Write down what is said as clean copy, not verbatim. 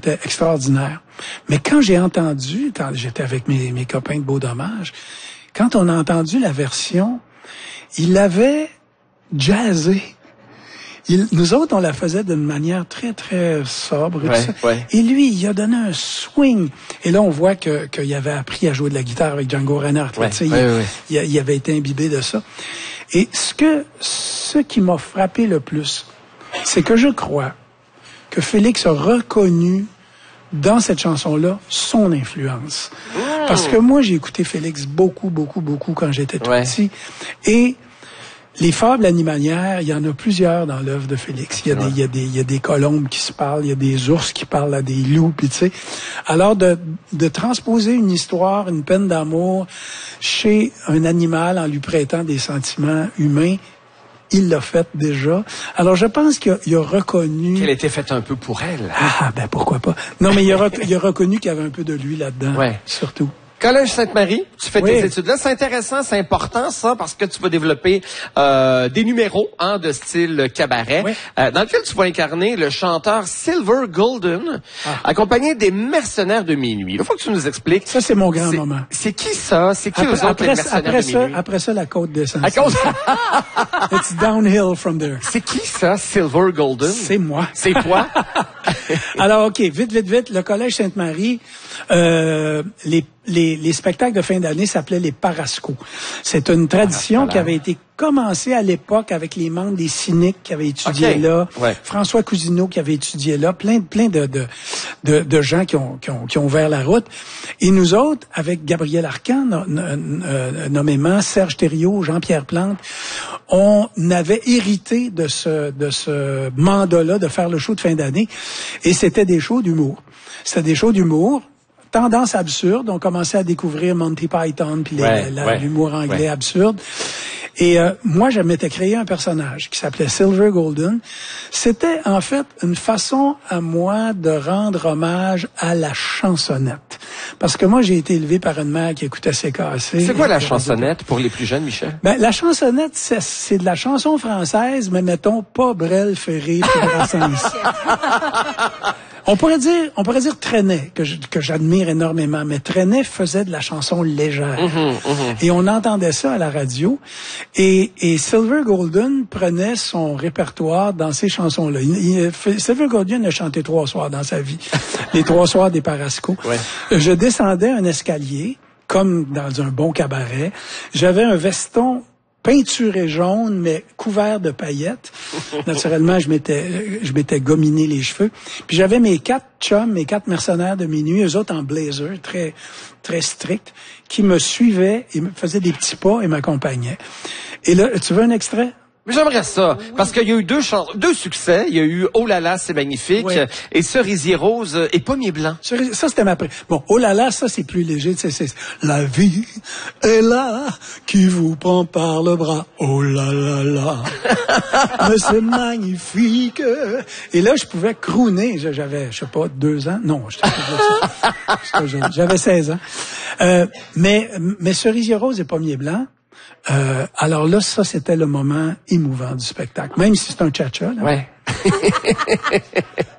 c'était extraordinaire. Mais quand j'ai entendu, j'étais avec mes copains de Beau Dommage, quand on a entendu la version, il l'avait jazzé. Nous autres, on la faisait d'une manière très, très sobre. Et, tout ça. Et lui, il a donné un swing. Et là, on voit qu'il avait appris à jouer de la guitare avec Django Reinhardt. Il avait été imbibé de ça. Et ce qui m'a frappé le plus, c'est que je crois que Félix a reconnu dans cette chanson-là son influence. Parce que moi, j'ai écouté Félix beaucoup quand j'étais tout petit. Et les fables animalières, il y en a plusieurs dans l'œuvre de Félix. Il y a des colombes qui se parlent, il y a des ours qui parlent à des loups, puis tu sais. Alors de transposer une histoire, une peine d'amour chez un animal en lui prêtant des sentiments humains, il l'a fait déjà. Alors je pense qu'il a reconnu qu'elle était faite un peu pour elle. Ah ben pourquoi pas. Non mais il a reconnu qu'il y avait un peu de lui là-dedans, surtout. Collège Sainte-Marie, tu fais tes études là. C'est intéressant, c'est important ça, parce que tu vas développer des numéros de style cabaret, dans lequel tu vas incarner le chanteur Silver Golden, accompagné des mercenaires de minuit. Il faut que tu nous expliques. Ça, c'est mon grand moment. C'est qui ça? C'est qui eux autres, les mercenaires de minuit? Après ça, la côte descend. It's downhill from there. C'est qui ça, Silver Golden? C'est moi. C'est toi? Alors, OK, vite, le Collège Sainte-Marie, les spectacles de fin d'année s'appelaient les Parascos. C'est une tradition qui avait été commencée à l'époque avec les membres des Cyniques qui avaient étudié là, François Cousineau qui avait étudié là, plein de gens qui ont ouvert la route. Et nous autres, avec Gabriel Arcan, nommément Serge Thériault, Jean-Pierre Plante, on avait hérité de ce mandat-là de faire le show de fin d'année. Et c'était des shows d'humour. C'était des shows d'humour. Tendance absurde. On commençait à découvrir Monty Python puis l'humour anglais absurde. Et moi, je m'étais créé un personnage qui s'appelait Silver Golden. C'était en fait une façon à moi de rendre hommage à la chansonnette. Parce que moi, j'ai été élevé par une mère qui écoutait CKAC. C'est quoi la chansonnette pour les plus jeunes, Michel? Ben, la chansonnette, c'est de la chanson française, mais mettons pas Brel, Ferré, puis Brassens. On pourrait dire Trenet, que j'admire énormément, mais Trenet faisait de la chanson légère. Et on entendait ça à la radio. Et Silver Golden prenait son répertoire dans ces chansons-là. Silver Golden a chanté 3 soirs dans sa vie. Les 3 soirs des Parascos. Je descendais un escalier, comme dans un bon cabaret. J'avais un veston peinturé jaune, mais couvert de paillettes. Naturellement, je m'étais gominé les cheveux. Puis j'avais mes 4 chums, mes 4 mercenaires de minuit, eux autres en blazer, très, très strict, qui me suivaient et me faisaient des petits pas et m'accompagnaient. Et là, tu veux un extrait? Mais j'aimerais ça, parce qu'il y a eu deux succès. Il y a eu Oh là là, c'est magnifique, et Cerisier rose et Pommier blanc. Ça, c'était bon, Oh là là, ça, c'est plus léger. C'est la vie est là, qui vous prend par le bras. Oh là là là, mais c'est magnifique. Et là, je pouvais crooner. J'avais, je sais pas, 2 ans. Non, j'étais jeune. J'avais 16 ans. Mais Cerisier rose et Pommier blanc, alors là, ça, c'était le moment émouvant du spectacle. Même si c'est un cha-cha, là.